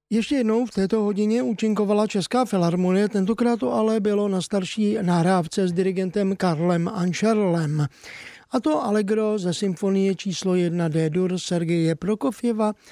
Ještě jednou v této hodině účinkovala Česká filharmonie, tentokrát to ale bylo na starší nahrávce s dirigentem Karlem Anšerlem. A to Allegro ze symfonie číslo 1 D-dur Sergeje Prokofjeva